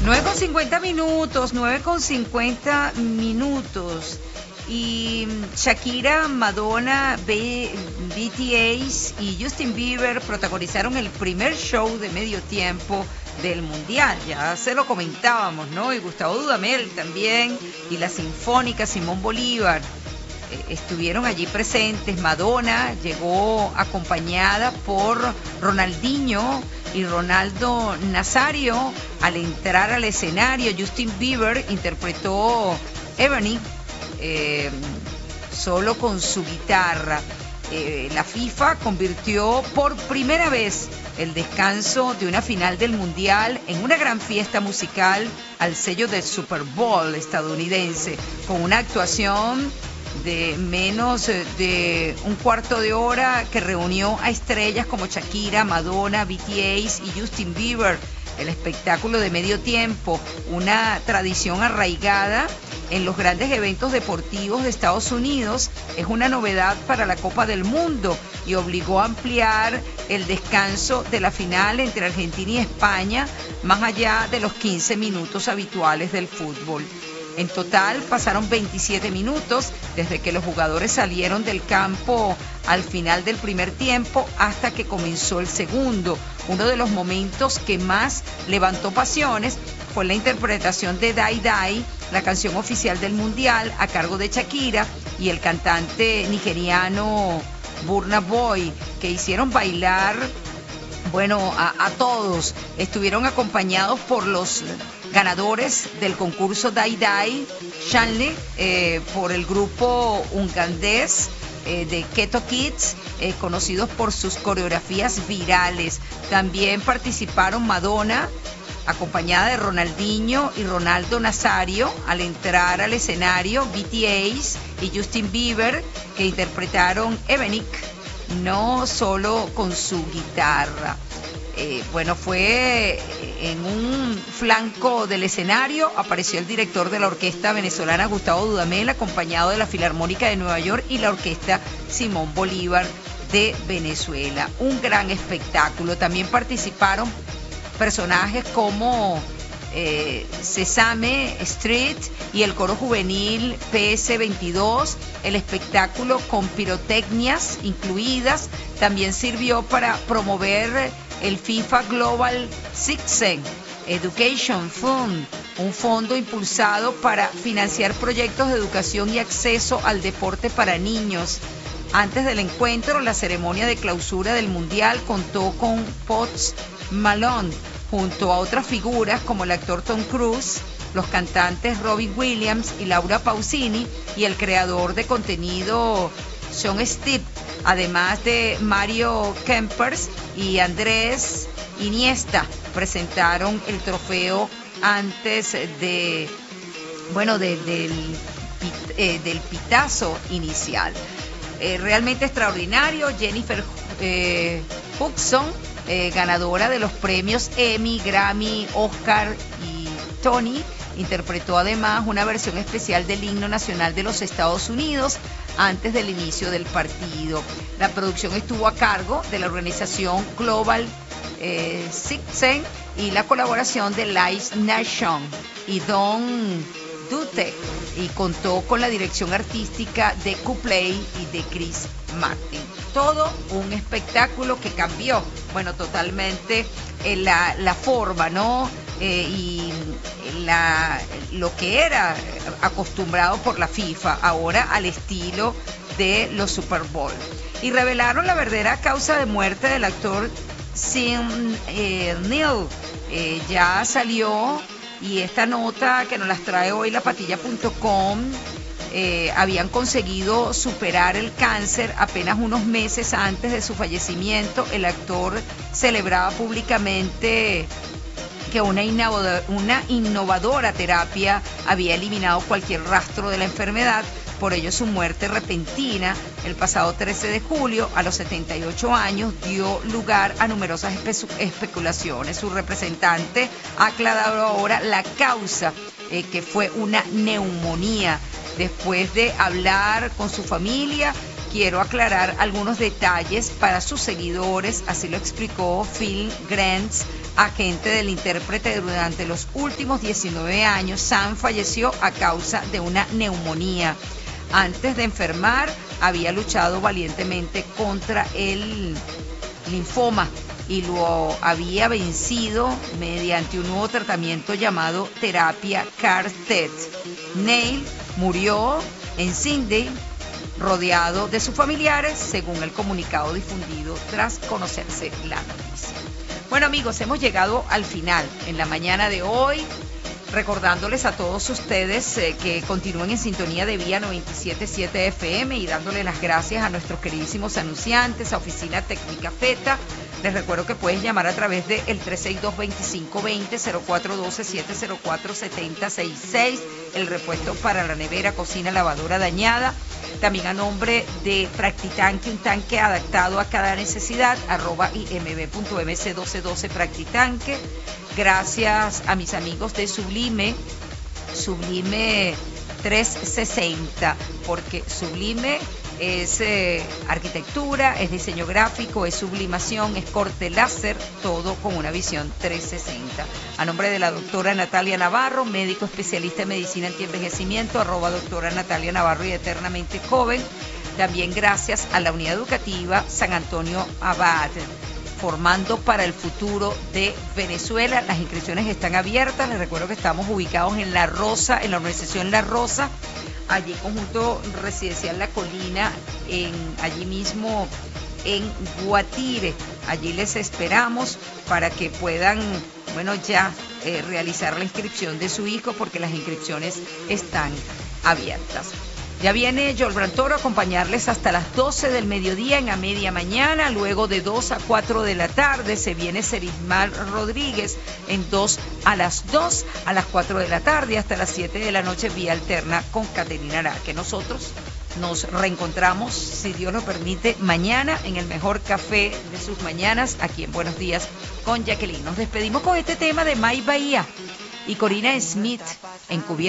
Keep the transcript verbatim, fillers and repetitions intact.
nueve con cincuenta minutos, nueve con cincuenta minutos. Y Shakira, Madonna, B T A y Justin Bieber protagonizaron el primer show de medio tiempo del Mundial. Ya se lo comentábamos, ¿no? Y Gustavo Dudamel también, y la Sinfónica Simón Bolívar eh, estuvieron allí presentes. Madonna llegó acompañada por Ronaldinho y Ronaldo Nazario. Al entrar al escenario, Justin Bieber interpretó Ebony, Eh, solo con su guitarra. Eh, la FIFA convirtió por primera vez el descanso de una final del Mundial en una gran fiesta musical al sello del Super Bowl estadounidense, con una actuación de menos de un cuarto de hora que reunió a estrellas como Shakira, Madonna, B T A y Justin Bieber. El espectáculo de medio tiempo, una tradición arraigada en los grandes eventos deportivos de Estados Unidos, es una novedad para la Copa del Mundo y obligó a ampliar el descanso de la final entre Argentina y España más allá de los quince minutos habituales del fútbol. En total pasaron veintisiete minutos desde que los jugadores salieron del campo al final del primer tiempo hasta que comenzó el segundo. Uno de los momentos que más levantó pasiones fue la interpretación de Die Die, la canción oficial del Mundial, a cargo de Shakira y el cantante nigeriano Burna Boy, que hicieron bailar, bueno, a, a todos. Estuvieron acompañados por los ganadores del concurso Die Die, Shanley, eh, por el grupo ugandés eh, de Keto Kids, eh, conocidos por sus coreografías virales. También participaron Madonna, acompañada de Ronaldinho y Ronaldo Nazario. Al entrar al escenario, B T A y Justin Bieber, que interpretaron Ebony, no solo con su guitarra. Eh, bueno, fue en un flanco del escenario, apareció el director de la orquesta venezolana Gustavo Dudamel, acompañado de la Filarmónica de Nueva York y la orquesta Simón Bolívar de Venezuela. Un gran espectáculo. También participaron personajes como eh, Sesame Street y el coro juvenil P S veintidós. El espectáculo, con pirotecnias incluidas, también sirvió para promover el FIFA Global Citizen Education Fund, un fondo impulsado para financiar proyectos de educación y acceso al deporte para niños. Antes del encuentro, la ceremonia de clausura del Mundial contó con Post Malone, junto a otras figuras como el actor Tom Cruise, los cantantes Robin Williams y Laura Pausini y el creador de contenido Sean Steep, además de Mario Kempers y Andrés Iniesta. Presentaron el trofeo antes de, bueno, de, del, eh, del pitazo inicial. Eh, realmente extraordinario. Jennifer eh, Hudson, eh, ganadora de los premios Emmy, Grammy, Oscar y Tony, interpretó además una versión especial del himno nacional de los Estados Unidos antes del inicio del partido. La producción estuvo a cargo de la organización Global eh, Citizen y la colaboración de Live Nation y Don Dute, y contó con la dirección artística de Coldplay y de Chris Martin. Todo un espectáculo que cambió, bueno, totalmente eh, la, la forma, ¿no? Eh, y la, lo que era acostumbrado por la FIFA, ahora al estilo de los Super Bowl. Y revelaron la verdadera causa de muerte del actor Sam eh, Neill. Eh, ya salió, y esta nota que nos las trae hoy la patilla punto com, eh, habían conseguido superar el cáncer apenas unos meses antes de su fallecimiento. El actor celebraba públicamente que una innovadora, una innovadora terapia había eliminado cualquier rastro de la enfermedad. Por ello, su muerte repentina el pasado trece de julio a los setenta y ocho años dio lugar a numerosas espe- especulaciones. Su representante ha aclarado ahora la causa, eh, que fue una neumonía. Después de hablar con su familia, quiero aclarar algunos detalles para sus seguidores, así lo explicó Phil Grant agente del intérprete durante los últimos diecinueve años, Sam falleció a causa de una neumonía. Antes de enfermar, había luchado valientemente contra el linfoma y lo había vencido mediante un nuevo tratamiento llamado terapia C A R T E T. Neil murió en Sydney, rodeado de sus familiares, según el comunicado difundido tras conocerse la noticia. Bueno, amigos, hemos llegado al final en la mañana de hoy, recordándoles a todos ustedes eh, que continúen en sintonía de Vía noventa y siete punto siete F M y dándole las gracias a nuestros queridísimos anunciantes, a Oficina Técnica Feta. Les recuerdo que puedes llamar a través de el tres seis dos, veinticinco veinte, cero cuatro uno dos, siete cero cuatro, siete cero seis seis, el repuesto para la nevera, cocina, lavadora dañada. También a nombre de Practitanque, un tanque adaptado a cada necesidad, arroba imb punto m c doce doce Practitanque. Gracias a mis amigos de Sublime, Sublime trescientos sesenta, porque Sublime es eh, arquitectura, es diseño gráfico, es sublimación, es corte láser, todo con una visión trescientos sesenta. A nombre de la doctora Natalia Navarro, médico especialista en medicina antienvejecimiento, arroba doctora Natalia Navarro y eternamente joven. También gracias a la unidad educativa San Antonio Abad, formando para el futuro de Venezuela. Las inscripciones están abiertas. Les recuerdo que estamos ubicados en La Rosa, en la organización La Rosa, allí conjunto residencial La Colina, en allí mismo en Guatire. Allí les esperamos para que puedan, bueno, ya eh, realizar la inscripción de su hijo, porque las inscripciones están abiertas. Ya viene Yolbran Toro a acompañarles hasta las doce del mediodía en A Media Mañana. Luego de dos a cuatro de la tarde se viene Serismar Rodríguez en dos a las dos, a las cuatro de la tarde hasta las siete de la noche vía alterna con Caterina Araque. Nosotros nos reencontramos, si Dios lo permite, mañana en el mejor café de sus mañanas, aquí en Buenos Días con Jacqueline. Nos despedimos con este tema de May Bahía y Corina Smith en Cubierta.